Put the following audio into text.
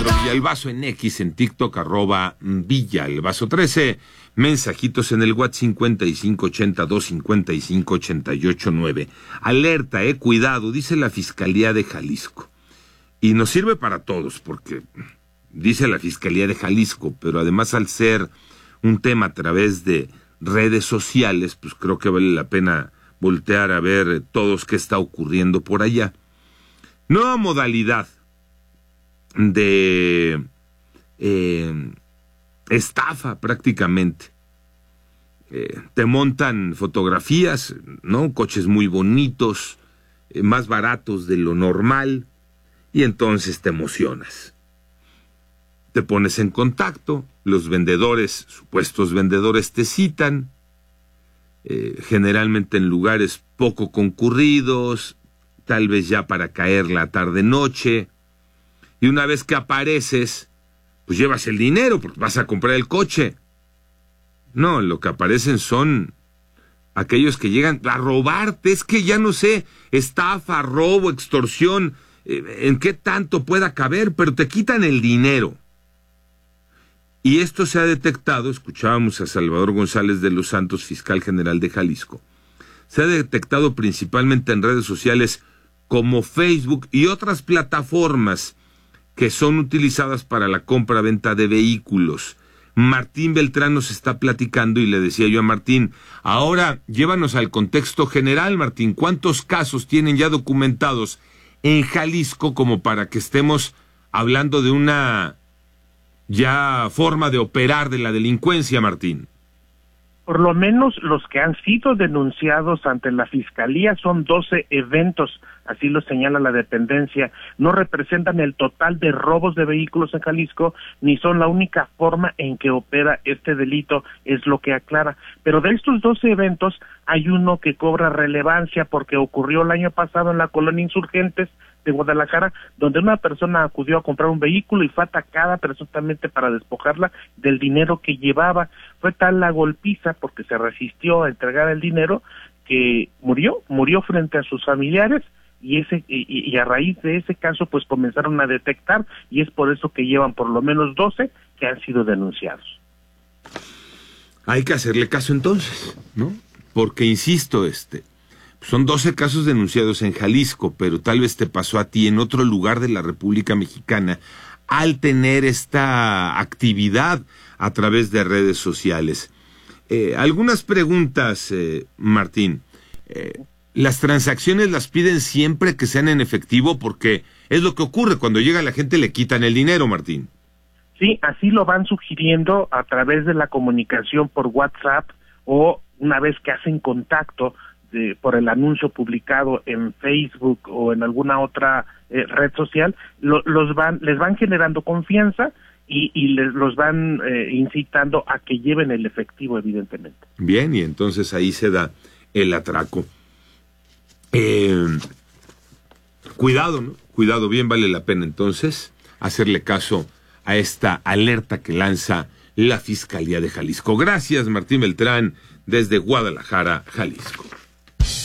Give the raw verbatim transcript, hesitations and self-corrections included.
Alejandro Villalbazo en X, en TikTok, arroba Villalbazo trece. Mensajitos en el WhatsApp cincuenta y cinco ochenta y dos cincuenta y cinco ochenta y ocho nueve. Alerta, eh, cuidado, dice la Fiscalía de Jalisco. Y nos sirve para todos, porque dice la Fiscalía de Jalisco, pero además al ser un tema a través de redes sociales, pues creo que vale la pena voltear a ver todos qué está ocurriendo por allá. Nueva modalidad de eh, estafa prácticamente. Eh, te montan fotografías, ¿no? Coches muy bonitos, eh, más baratos de lo normal, y entonces te emocionas. Te pones en contacto, los vendedores, supuestos vendedores, te citan, eh, generalmente en lugares poco concurridos, tal vez ya para caer la tarde-noche, y una vez que apareces, pues llevas el dinero porque vas a comprar el coche. No, lo que aparecen son aquellos que llegan a robarte. Es que ya no sé, estafa, robo, extorsión, eh, en qué tanto pueda caber, pero te quitan el dinero. Y esto se ha detectado, escuchábamos a Salvador González de los Santos, fiscal general de Jalisco, se ha detectado principalmente en redes sociales como Facebook y otras plataformas que son utilizadas para la compra-venta de vehículos. Martín Beltrán nos está platicando y le decía yo a Martín, ahora llévanos al contexto general, Martín, ¿cuántos casos tienen ya documentados en Jalisco como para que estemos hablando de una ya forma de operar de la delincuencia, Martín? Por lo menos los que han sido denunciados ante la Fiscalía son doce eventos, así lo señala la dependencia. No representan el total de robos de vehículos en Jalisco, ni son la única forma en que opera este delito, es lo que aclara. Pero de estos doce eventos hay uno que cobra relevancia porque ocurrió el año pasado en la colonia Insurgentes de Guadalajara, donde una persona acudió a comprar un vehículo y fue atacada presuntamente para despojarla del dinero que llevaba. Fue tal la golpiza, porque se resistió a entregar el dinero, que murió, murió frente a sus familiares, y ese y, y a raíz de ese caso pues comenzaron a detectar, y es por eso que llevan por lo menos doce que han sido denunciados. Hay que hacerle caso entonces, ¿no? Porque insisto, este son doce casos denunciados en Jalisco, pero tal vez te pasó a ti en otro lugar de la República Mexicana al tener esta actividad a través de redes sociales. Eh, algunas preguntas, eh, Martín. Eh, ¿Las transacciones las piden siempre que sean en efectivo? Porque es lo que ocurre, cuando llega la gente le quitan el dinero, Martín. Sí, así lo van sugiriendo a través de la comunicación por WhatsApp o una vez que hacen contacto de, por el anuncio publicado en Facebook o en alguna otra eh, red social, lo, los van, les van generando confianza y, y les, los van eh, incitando a que lleven el efectivo, evidentemente. Bien, y entonces ahí se da el atraco. Eh, cuidado, ¿no? Cuidado, bien vale la pena entonces hacerle caso a esta alerta que lanza la Fiscalía de Jalisco. Gracias, Martín Beltrán, desde Guadalajara, Jalisco.